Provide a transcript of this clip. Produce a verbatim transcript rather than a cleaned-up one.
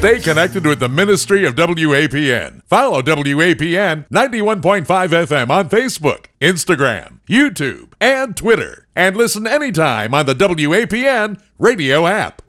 Stay connected with the ministry of W A P N. Follow W A P N ninety-one point five F M on Facebook, Instagram, YouTube, and Twitter. And listen anytime on the W A P N radio app.